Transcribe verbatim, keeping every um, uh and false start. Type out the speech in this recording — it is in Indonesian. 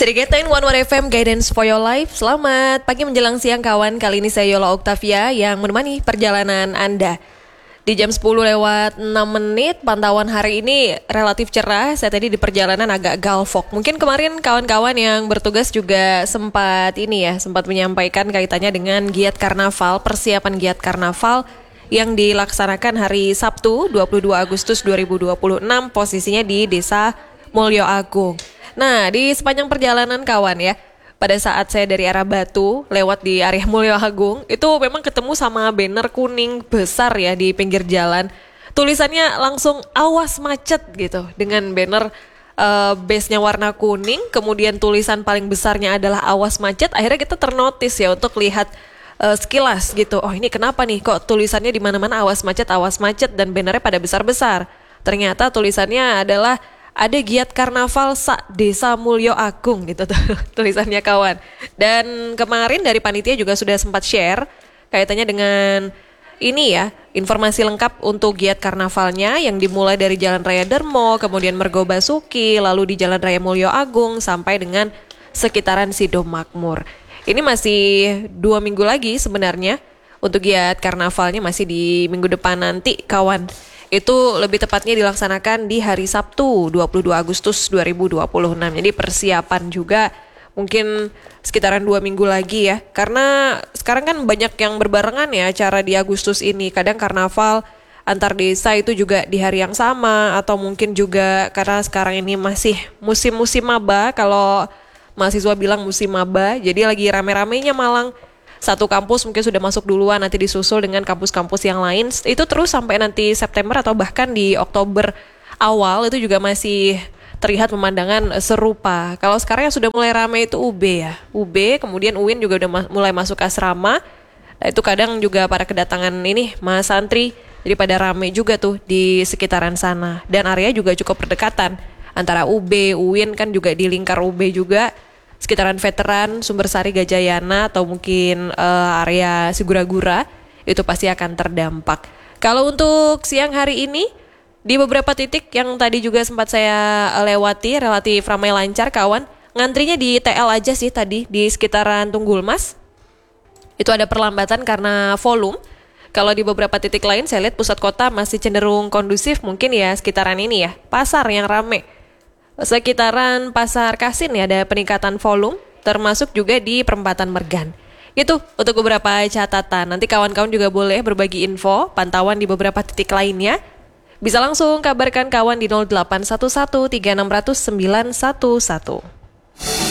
Serigatan One One F M Guidance for Your Life. Selamat pagi menjelang siang kawan. Kali ini saya Yola Octavia yang menemani perjalanan Anda. Di jam sepuluh lewat enam menit, pantauan hari ini relatif cerah. Saya tadi di perjalanan agak galvok. Mungkin kemarin kawan-kawan yang bertugas juga sempat ini ya, sempat menyampaikan kaitannya dengan giat karnaval, persiapan giat karnaval yang dilaksanakan hari Sabtu dua puluh dua Agustus dua ribu dua puluh enam, posisinya di Desa Mulyo Agung. Nah, di sepanjang perjalanan kawan ya, pada saat saya dari arah Batu lewat di area Mulyo Agung, itu memang ketemu sama banner kuning besar ya di pinggir jalan. Tulisannya langsung awas macet gitu, dengan banner uh, base-nya warna kuning, kemudian tulisan paling besarnya adalah awas macet. Akhirnya kita ternotis ya untuk lihat uh, sekilas gitu. Oh, ini kenapa nih kok tulisannya di mana-mana awas macet, awas macet, dan bannernya pada besar-besar. Ternyata tulisannya adalah ada giat karnaval sa Desa Mulyo Agung gitu tuh tulisannya kawan. Dan kemarin dari panitia juga sudah sempat share kaitannya dengan ini ya, informasi lengkap untuk giat karnavalnya yang dimulai dari Jalan Raya Dermo, kemudian Mergo Basuki, lalu di Jalan Raya Mulyo Agung sampai dengan sekitaran Sido Makmur. Ini masih dua minggu lagi sebenarnya untuk giat karnavalnya, masih di minggu depan nanti kawan. Itu lebih tepatnya dilaksanakan di hari Sabtu dua puluh dua Agustus dua ribu dua puluh enam. Jadi persiapan juga mungkin sekitaran dua minggu lagi ya. Karena sekarang kan banyak yang berbarengan ya acara di Agustus ini. Kadang karnaval antar desa itu juga di hari yang sama. Atau mungkin juga karena sekarang ini masih musim-musim maba. Kalau mahasiswa bilang musim maba, jadi lagi rame-ramenya Malang. Satu kampus mungkin sudah masuk duluan, nanti disusul dengan kampus-kampus yang lain. Itu terus sampai nanti September atau bahkan di Oktober awal itu juga masih terlihat pemandangan serupa. Kalau sekarang yang sudah mulai ramai itu U B ya. U B, kemudian U I N juga udah ma- mulai masuk asrama. Nah, itu kadang juga pada kedatangan ini Mas Santri. Jadi pada ramai juga tuh di sekitaran sana. Dan area juga cukup berdekatan. Antara U B, U I N kan juga di lingkar U B juga. Sekitaran veteran, Sumbersari, Gajayana, atau mungkin uh, area Sigura-gura, itu pasti akan terdampak. Kalau untuk siang hari ini, di beberapa titik yang tadi juga sempat saya lewati, relatif ramai lancar kawan, ngantrinya di T L aja sih tadi, di sekitaran Tunggul Mas. Itu ada perlambatan karena volume. Kalau di beberapa titik lain, saya lihat pusat kota masih cenderung kondusif, mungkin ya sekitaran ini ya, pasar yang ramai. Sekitaran Pasar Kasin ya ada peningkatan volume, termasuk juga di perempatan Mergan. Itu untuk beberapa catatan. Nanti kawan-kawan juga boleh berbagi info, pantauan di beberapa titik lainnya. Bisa langsung kabarkan kawan di nol delapan satu satu tiga enam nol nol sembilan satu satu.